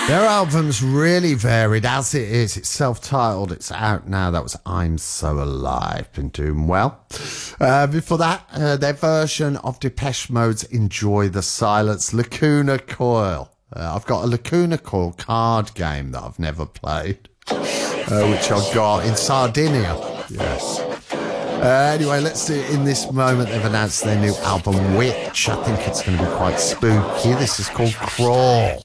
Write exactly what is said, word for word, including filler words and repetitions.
Their album's really varied, as it is. It's self-titled. It's out now. That was I'm So Alive. Been doing well. Uh, before that, uh, their version of Depeche Mode's Enjoy the Silence, Lacuna Coil. Uh, I've got a Lacuna Coil card game that I've never played, uh, which I got in Sardinia. Yes. Uh, anyway, let's do it in this moment. They've announced their new album, which I think it's going to be quite spooky. This is called Crawl.